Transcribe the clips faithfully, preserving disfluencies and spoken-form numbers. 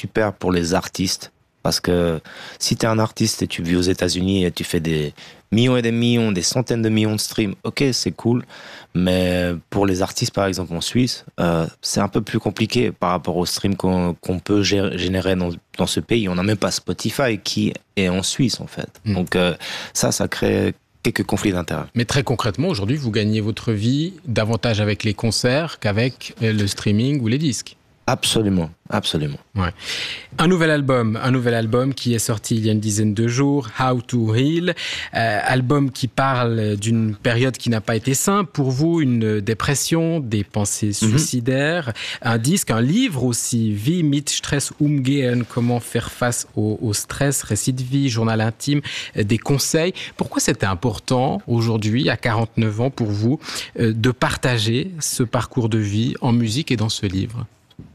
super pour les artistes. Parce que si tu es un artiste et tu vis aux États-Unis et tu fais des millions et des millions, des centaines de millions de streams, ok, c'est cool. Mais pour les artistes, par exemple, en Suisse, euh, c'est un peu plus compliqué par rapport aux streams qu'on, qu'on peut générer dans, dans ce pays. On n'a même pas Spotify qui est en Suisse, en fait. Mmh. Donc euh, ça, ça crée quelques conflits d'intérêts. Mais très concrètement, aujourd'hui, vous gagnez votre vie davantage avec les concerts qu'avec le streaming ou les disques. Absolument, absolument. Ouais. Un nouvel album, un nouvel album qui est sorti il y a une dizaine de jours, How to Heal, euh, album qui parle d'une période qui n'a pas été simple pour vous, une dépression, des pensées suicidaires, mm-hmm. un disque, un livre aussi, Wie mit Stress umgehen, comment faire face au, au stress, récit de vie, journal intime, euh, des conseils. Pourquoi c'était important aujourd'hui, à quarante-neuf ans pour vous, euh, de partager ce parcours de vie en musique et dans ce livre ?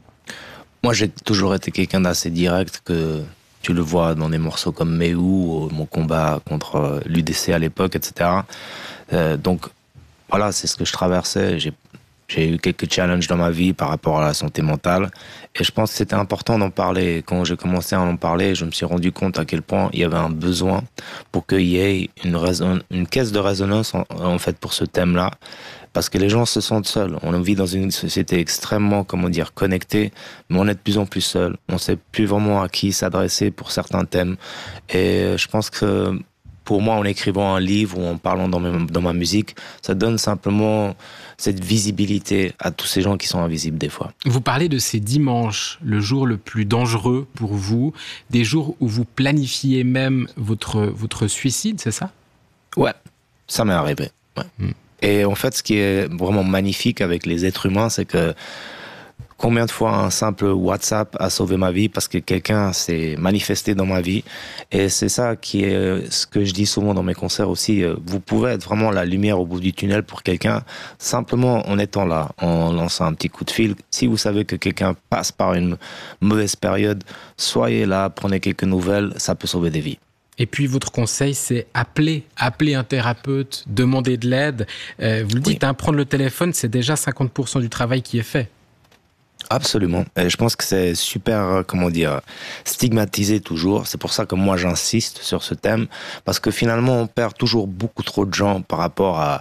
Moi, j'ai toujours été quelqu'un d'assez direct, que tu le vois dans des morceaux comme Mehu, ou mon combat contre l'U D C à l'époque, et cetera. Euh, donc, voilà, c'est ce que je traversais. J'ai, j'ai eu quelques challenges dans ma vie par rapport à la santé mentale. Et je pense que c'était important d'en parler. Quand j'ai commencé à en parler, je me suis rendu compte à quel point il y avait un besoin pour qu'il y ait une, raison, une caisse de résonance, en, en fait, pour ce thème-là. Parce que les gens se sentent seuls. On vit dans une société extrêmement, comment dire, connectée, mais on est de plus en plus seul. On ne sait plus vraiment à qui s'adresser pour certains thèmes. Et je pense que pour moi, en écrivant un livre ou en parlant dans, mes, dans ma musique, ça donne simplement cette visibilité à tous ces gens qui sont invisibles des fois. Vous parlez de ces dimanches, le jour le plus dangereux pour vous, des jours où vous planifiez même votre, votre suicide, c'est ça ? Ouais, ça m'est arrivé. Ouais. Hmm. Et en fait, ce qui est vraiment magnifique avec les êtres humains, c'est que combien de fois un simple WhatsApp a sauvé ma vie parce que quelqu'un s'est manifesté dans ma vie. Et c'est ça qui est ce que je dis souvent dans mes concerts aussi. Vous pouvez être vraiment la lumière au bout du tunnel pour quelqu'un, simplement en étant là, en lançant un petit coup de fil. Si vous savez que quelqu'un passe par une mauvaise période, soyez là, prenez quelques nouvelles, ça peut sauver des vies. Et puis, votre conseil, c'est appeler, appeler un thérapeute, demander de l'aide. Euh, vous le dites, oui. hein, prendre le téléphone, c'est déjà cinquante pour cent du travail qui est fait. Absolument. Et je pense que c'est super, comment dire, stigmatisé toujours. C'est pour ça que moi, j'insiste sur ce thème. Parce que finalement, on perd toujours beaucoup trop de gens par rapport à...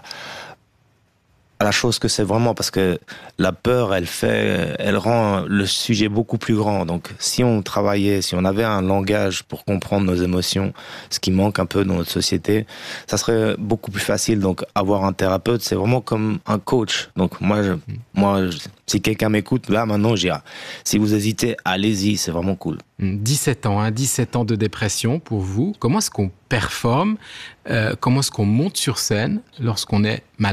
à la chose que c'est vraiment, parce que la peur, elle fait, elle rend le sujet beaucoup plus grand. Donc, si on travaillait, si on avait un langage pour comprendre nos émotions, ce qui manque un peu dans notre société, ça serait beaucoup plus facile. Donc, avoir un thérapeute, c'est vraiment comme un coach. Donc, moi, je, moi, je, si quelqu'un m'écoute, là, maintenant, je dirais, si vous hésitez, allez-y, c'est vraiment cool. dix-sept ans, hein, dix-sept ans de dépression pour vous. Comment est-ce qu'on performe, euh, comment est-ce qu'on monte sur scène lorsqu'on est malade ?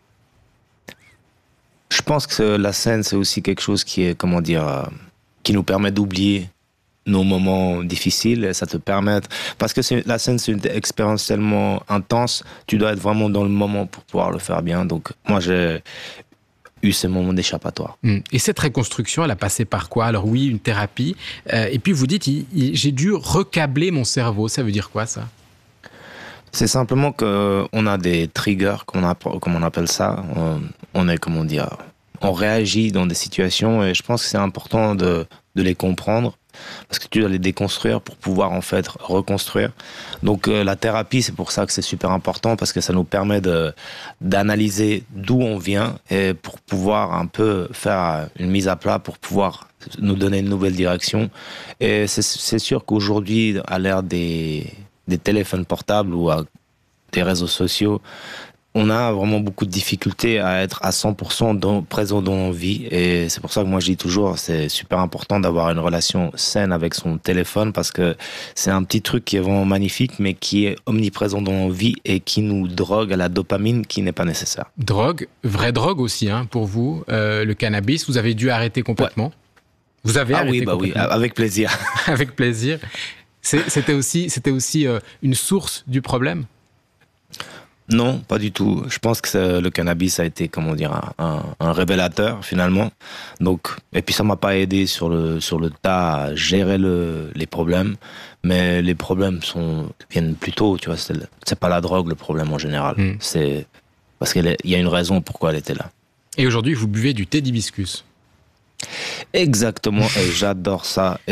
Je pense que la scène, c'est aussi quelque chose qui est, comment dire, euh, qui nous permet d'oublier nos moments difficiles. Et ça te permet, parce que c'est, la scène, c'est une expérience tellement intense, tu dois être vraiment dans le moment pour pouvoir le faire bien. Donc, moi, j'ai eu ce moment d'échappatoire. Et cette reconstruction, elle a passé par quoi ? Alors oui, une thérapie. Euh, et puis vous dites, il, il, j'ai dû recabler mon cerveau. Ça veut dire quoi, ça ? C'est simplement qu'on a des triggers, comme on, a, comme on appelle ça. On, on est, comment dire, on réagit dans des situations et je pense que c'est important de, de les comprendre parce que tu dois les déconstruire pour pouvoir en fait reconstruire. Donc euh, la thérapie, c'est pour ça que c'est super important parce que ça nous permet de, d'analyser d'où on vient et pour pouvoir un peu faire une mise à plat pour pouvoir nous donner une nouvelle direction. Et c'est, c'est sûr qu'aujourd'hui, à l'ère des... des téléphones portables ou à des réseaux sociaux, on a vraiment beaucoup de difficultés à être à cent pour cent dans, présent dans nos vies. Et c'est pour ça que moi je dis toujours, c'est super important d'avoir une relation saine avec son téléphone parce que c'est un petit truc qui est vraiment magnifique, mais qui est omniprésent dans nos vies et qui nous drogue à la dopamine qui n'est pas nécessaire. Drogue, vraie drogue aussi, hein, pour vous, euh, le cannabis, vous avez dû arrêter complètement. Ouais. Vous avez ah arrêté oui, bah complètement. oui, avec plaisir. Avec plaisir. C'est, c'était aussi, c'était aussi euh, une source du problème ? Non, pas du tout. Je pense que le cannabis a été, comment dire, un, un, un révélateur finalement. Donc, et puis ça m'a pas aidé sur le sur le tas à gérer le, les problèmes, mais les problèmes sont viennent plus tôt. Tu vois, c'est, c'est pas la drogue le problème en général. Mm. C'est parce qu'il y a une raison pourquoi elle était là. Et aujourd'hui, vous buvez du thé d'hibiscus. Exactement. Et j'adore ça.